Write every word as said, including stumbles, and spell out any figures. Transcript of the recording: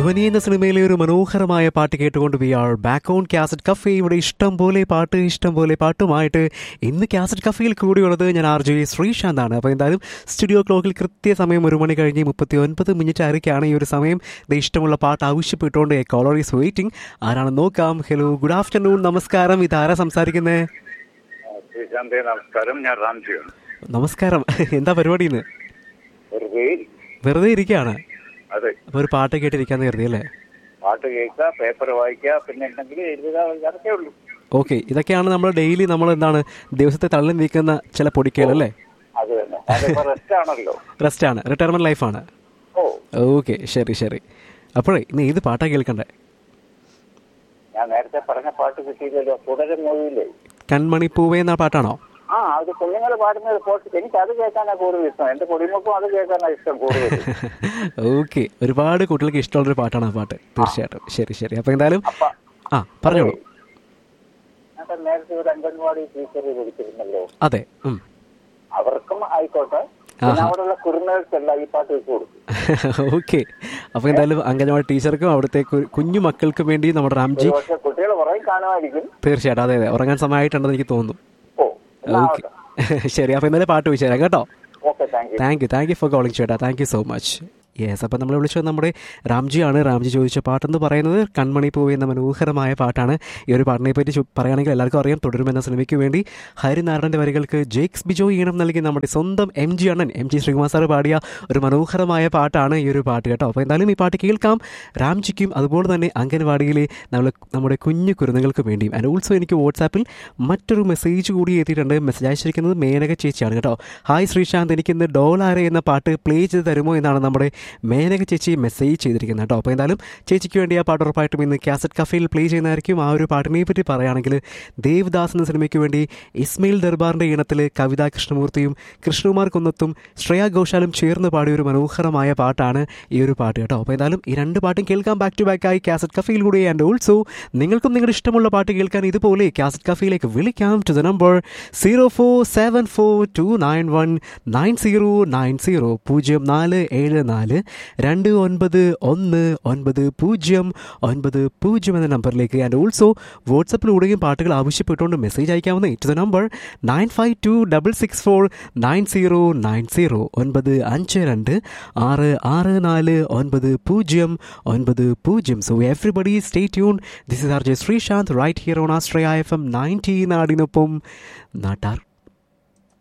ധ്വനി എന്ന സിനിമയിലെ ഒരു മനോഹരമായ പാട്ട് കേട്ടുകൊണ്ട് V are back on cassette cafe. ഇവിടെ ഇഷ്ടം പോലെ പാട്ട് ഇഷ്ടം പോലെ പാട്ടുമായിട്ട് ഇന്ന് കാസറ്റ് കഫേയിൽ കൂടിയുള്ളത് ഞാൻ ആർ ജെ ശ്രീശാന്താണ്. അപ്പോൾ എന്തായാലും സ്റ്റുഡിയോ ക്ലോക്കിൽ കൃത്യസമയം ഒരു മണി കഴിഞ്ഞ് മുപ്പത്തി ഒൻപത് മിനിറ്റ് ആയിരിക്കുകയാണ് ഈ ഒരു സമയം. ഇത് ഇഷ്ടമുള്ള പാട്ട് ആവശ്യപ്പെട്ടുകൊണ്ട് എ കോളർ ഈസ് വെയിറ്റിംഗ്. ആരാണെന്ന് നോക്കാം. ഹലോ, ഗുഡ് ആഫ്റ്റർനൂൺ, നമസ്കാരം. ഇതാരാ സംസാരിക്കുന്നത്? നമസ്കാരം, ഞാൻ റാംജിയാണ്. നമസ്കാരം. എന്താ പരിപാടി ഇന്ന്? വെറുതെ ഇരിക്കുകയാണ്. അതെ, അപ്പോൾ ഒരു പാട്ട് കേട്ടിരിക്കാന്ന് കരുതി അല്ലേ? പാട്ട് കേൾക്കുക, പേപ്പർ വായിക്കുക, പിന്നെ എന്തെങ്കിലും എഴുതുക, അതൊക്കെ ഉള്ളൂ. ഓക്കെ, ഇതൊക്കെയാണ് നമ്മൾ ഡെയിലി നമ്മൾ എന്താണ് ദിവസത്തെ തള്ളി നീക്കുന്ന ചില പൊടിക്കൽ അല്ലേ? അത് തന്നെ, റെസ്റ്റ് ആണല്ലോ. റെസ്റ്റ് ആണ്, റിട്ടയർമെന്റ് ലൈഫാണ്. ഓ, ഓക്കെ, ശരി ശരി. അപ്പോഴേ ഇന്ന് ഏത് പാട്ടാ കേൾക്കണ്ടേ? ഞാൻ നേരത്തെ പറഞ്ഞ പാട്ട് കിട്ടിയില്ലല്ലോ, തുടരും മൂവിയില്ലേ കൺമണി പൂവേ എന്ന പാട്ടാണോ? ആ, അത് കുഞ്ഞുങ്ങൾ പാടുന്ന പോട്ട് എനിക്ക് അത് കേൾക്കാനാണ് കൂടുതൽ ഇഷ്ടം. എന്റെ കുടുംബക്കും അത് കേൾക്കാനാണ് ഇഷ്ടം കൂടുതൽ. ഓക്കെ, ഒരുപാട് കുട്ടികൾക്ക് ഇഷ്ടമുള്ളൊരു പാട്ടാണ് ആ പാട്ട്. തീർച്ചയായിട്ടും. ശരി ശരി. അപ്പൊ എന്തായാലും ആ പറഞ്ഞോളൂ. ഞാൻ നേരത്തെ ഒരു അംഗൻവാടി ടീച്ചർ വിളിച്ചിരുന്നല്ലോ. അതെ, അവർക്കും ആയിക്കോട്ടെ, അവിടെയുള്ള കുരുന്നുകൾക്കല്ല ഈ പാട്ട് വെച്ച് കൊടുക്കും. ഓക്കെ, അപ്പൊ എന്തായാലും അംഗൻവാടി ടീച്ചർക്കും അവിടുത്തെ കുഞ്ഞു മക്കൾക്കും വേണ്ടി നമ്മുടെ റാംജി കുട്ടികൾ ഉറങ്ങി കാണുമായിരിക്കും. തീർച്ചയായിട്ടും. അതെ അതെ, ഉറങ്ങാൻ സമയമായിട്ടുണ്ടെന്ന് എനിക്ക് തോന്നുന്നു. ഓക്കെ, ശരി. അപ്പോൾ ഇന്നലെ പാട്ട് വെച്ചു തരാം കേട്ടോ. Thank you thank you for calling ചേട്ടാ. Thank you so much. Yes, അപ്പം നമ്മൾ വിളിച്ചത് നമ്മുടെ റാംജിയാണ്. റാംജി ചോദിച്ച പാട്ടെന്ന് പറയുന്നത് കൺമണി പൂവ് എന്ന മനോഹരമായ പാട്ടാണ്. ഈ ഒരു പാട്ടിനെ പറ്റി പറയുകയാണെങ്കിൽ എല്ലാവർക്കും അറിയാം. തുടരുമെന്ന സിനിമയ്ക്ക് വേണ്ടി ഹരിനാരായണൻ്റെ വരികൾക്ക് ജേക്സ് ബിജോയ് ഈണം നൽകി നമ്മുടെ സ്വന്തം എം ജി അണ്ണൻ എം ജി ശ്രീകുമാർ സാർ പാടിയ ഒരു മനോഹരമായ പാട്ടാണ് ഈ ഒരു പാട്ട് കേട്ടോ. അപ്പോൾ എന്തായാലും ഈ പാട്ട് കേൾക്കാം റാംജിക്കും അതുപോലെ തന്നെ അംഗൻവാടിയിലെ നമ്മൾ നമ്മുടെ കുഞ്ഞു കുരുന്നുകൾക്ക് വേണ്ടിയും. ആൻഡ് ഓൾസോ എനിക്ക് വാട്സാപ്പിൽ മറ്റൊരു മെസ്സേജ് കൂടി എത്തിയിട്ടുണ്ട്. മെസ്സേജ് അയച്ചിരിക്കുന്നത് മേനക ചേച്ചിയാണ് കേട്ടോ. ഹായ് ശ്രീശാന്ത്, എനിക്കിന്ന് ഡോലാരെ എന്ന പാട്ട് പ്ലേ ചെയ്ത് തരുമോ എന്നാണ് നമ്മുടെ മേനക ചേച്ചി മെസ്സേജ് ചെയ്തിരിക്കുന്നത് കേട്ടോ. അപ്പോൾ എന്തായാലും ചേച്ചിക്ക് വേണ്ടി ആ പാട്ട് ഉറപ്പായിട്ടും ഇന്ന് കാസറ്റ് കഫേയിൽ പ്ലേ ചെയ്യുന്നതായിരിക്കും. ആ ഒരു പാട്ടിനെ പറ്റി പറയുകയാണെങ്കിൽ ദേവദാസ് എന്ന സിനിമയ്ക്ക് വേണ്ടി ഇസ്മയിൽ ദർബാറിൻ്റെ ഈണത്തിൽ കവിതാ കൃഷ്ണമൂർത്തിയും കൃഷ്ണകുമാർ കുന്നത്തും ശ്രേയ ഘോഷാലും ചേർന്ന് പാടിയ ഒരു മനോഹരമായ പാട്ടാണ് ഈ ഒരു പാട്ട് കേട്ടോ. അപ്പോൾ എന്തായാലും ഈ രണ്ട് പാട്ടും കേൾക്കാം ബാക്ക് ടു ബാക്ക് ആയി കാസറ്റ് കഫേയിൽ കൂടി. ആൻഡ് ഓൾസോ നിങ്ങൾക്കും നിങ്ങളുടെ ഇഷ്ടമുള്ള പാട്ട് കേൾക്കാൻ ഇതുപോലെ കാസറ്റ് കഫേയിലേക്ക് വിളിക്കാം to the number zero four seven four to nine one nine zero nine zero പൂജ്യം നാല് ഏഴ് നാല് രണ്ട് ഒൻപത് ഒന്ന് ഒൻപത് പൂജ്യം ഒൻപത് പൂജ്യം എന്ന നമ്പറിലേക്ക്. ആൻഡ് ഓൾസോ വാട്സപ്പിലൂടെയും പാട്ടുകൾ ആവശ്യപ്പെട്ടുകൊണ്ട് message അയക്കാവുന്ന to the number nine five to double six four nine zero nine zero ഒൻപത് അഞ്ച് രണ്ട് ആറ് ആറ് നാല് ഒൻപത് പൂജ്യം ഒൻപത് പൂജ്യം. So everybody stay tune. This is R J Sreesanth right here on Australia F M ninety. നാടിനൊപ്പം നാട്ടാർ.